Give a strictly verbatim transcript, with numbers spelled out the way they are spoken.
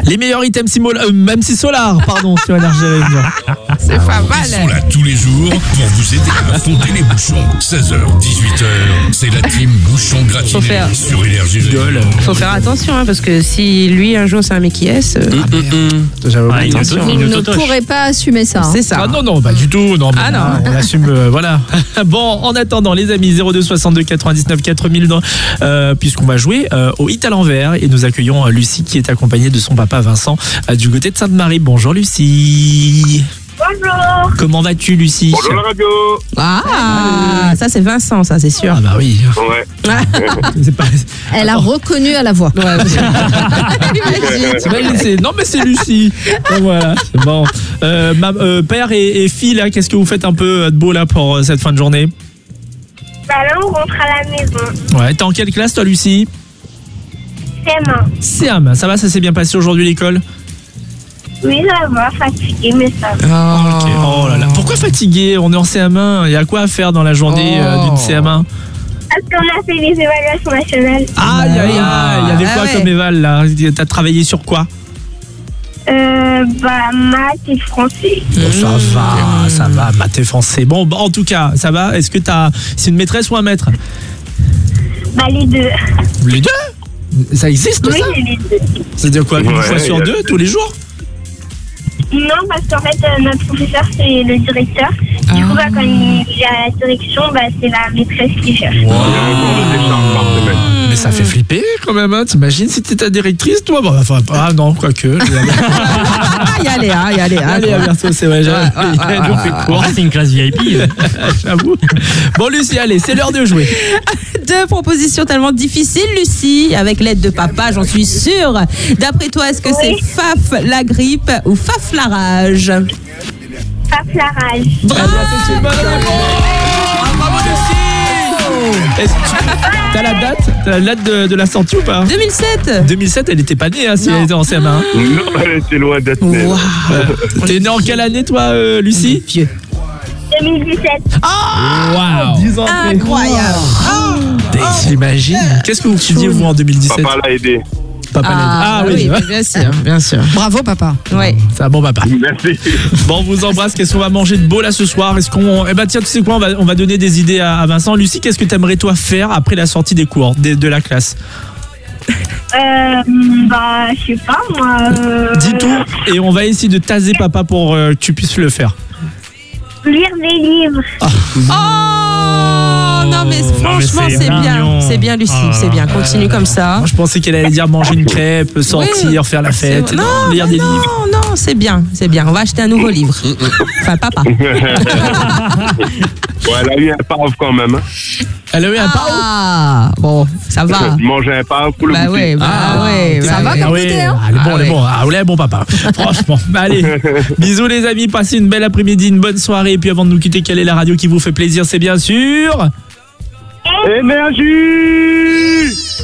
Les meilleurs items Simol, euh, même si Solar, pardon, sur Énergie Radio. C'est pas Ils mal. sont là tous les jours pour vous aider à affronter les bouchons. seize heures, dix-huit heures, c'est la team bouchon Faut gratiné faire- sur Énergie Radio. Faut faire attention, hein, parce que si lui un jour c'est un mec qui est, euh, J'avais Ah, oublié. il attention. nous- il Vous nous ne totoche. pourrez pas assumer ça. hein. c'est ça. Ah non, non, pas du tout. Non, mais Ah non. On assume, euh, voilà. Bon, en attendant, les amis, zéro deux soixante-deux quatre-vingt-dix-neuf quatre mille, dans- euh, puisqu'on va jouer euh, au hit à l'envers. Et nous accueillons euh, Lucie qui est accompagnée de son papa Vincent euh, du côté de Sainte-Marie. Bonjour Lucie. Bonjour. Comment vas-tu, Lucie? Bonjour la radio. Ah, ça c'est Vincent, ça c'est sûr. Ah bah oui. Ouais. C'est pas... Elle a reconnu à la voix. C'est pas Lucie. Non, mais c'est Lucie. Donc voilà, c'est bon. Euh, ma- euh, père et, et fille, là, qu'est-ce que vous faites un peu de beau là pour euh, cette fin de journée? Bah là, on rentre à la maison. Ouais, t'es en quelle classe, toi, Lucie? C M un. C M un. Ça va, ça s'est bien passé aujourd'hui l'école? Oui, ça va, fatigué, mais ça va. Ok. Oh là là. Pourquoi fatigué? On est en C M un. Il y a quoi à faire dans la journée euh, d'une C M un? Parce qu'on a fait les évaluations nationales. Aïe, aïe, aïe. Il y avait Ah quoi ouais. comme éval là? T'as travaillé sur quoi? Euh, bah, maths et français. Bon, ça va, ça va, maths et français. Bon, bah, en tout cas, ça va. Est-ce que t'as. C'est une maîtresse ou un maître? Bah, les deux. Les deux? Ça existe, Oui, ça? les deux. C'est-à-dire quoi? Une Ouais, fois sur y a- deux, tous les jours? Non, parce qu'en fait, euh, notre professeur, c'est le directeur. Du coup, bah, quand il est à la direction, bah, c'est la maîtresse qui cherche. Il y a un cours de décharge par semaine. Mais ça fait flipper quand même, hein. T'imagines si t'étais ta directrice, toi? Bon, enfin, ah non, quoique. Ah, y aller, hein, y aller. hein, Allez, quoi. à bientôt, c'est vrai. J'avais on fait court. Ah, c'est une classe V I P. J'avoue. Bon, Lucie, allez, c'est l'heure de jouer. Deux propositions tellement difficiles, Lucie, avec l'aide de papa, j'en suis sûre. D'après toi, est-ce que Oui. c'est Faf la grippe ou Faf la rage? Faf la rage. Bravo, c'est une bonne réponse. Bravo, Lucie. Est-ce que tu as la date, t'as la date de, de la sortie ou pas? deux mille sept. deux mille sept, elle n'était pas née, hein, si Non. elle était en C M un. hein. Non, elle était loin d'être née. Waouh. Euh, T'es née en quelle année, toi, euh, Lucie? Vieux. deux mille dix-sept. Waouh, dix ans après. Incroyable. T'imagines? Qu'est-ce que vous faisiez, vous, en deux mille dix-sept? Papa l'a aidé. Papa l'a dit. Ah, oui, bien sûr, bien sûr. Bravo, papa. Ouais. C'est un bon papa. Merci. Bon, on vous embrasse. Qu'est-ce qu'on va manger de beau là ce soir? Est-ce qu'on. Eh ben tiens, tu sais quoi? On va, on va donner des idées à, à Vincent. Lucie, qu'est-ce que t'aimerais toi faire après la sortie des cours, de, de la classe? Euh, bah, je sais pas, moi. Euh, Dis tout et on va essayer de taser papa pour euh, que tu puisses le faire. Lire des livres. Oh non mais franchement c'est c'est bien, mignon. c'est bien Lucie, Ah. c'est bien. Continue comme ça. Moi, je pensais qu'elle allait dire manger une crêpe, sortir, Oui. faire la fête, C'est- non, lire mais des non, livres. Non, c'est bien, c'est bien. On va acheter un nouveau livre. Enfin papa. Ouais, elle a eu un pave quand même. Hein. Elle a eu un pao. Ah bon, ça va. Manger un pave pour le Bah goûter. ouais, bah Ah, ouais, ça bah va ouais. comme Ah ouais, goûter, hein. elle est bon, Ah elle est ouais. bon. Ah, elle est bon, papa. Franchement. Bah, allez, bisous les amis, passez une belle après-midi, une bonne soirée. Et puis avant de nous quitter, quelle est la radio qui vous fait plaisir? C'est bien sûr. Énergie.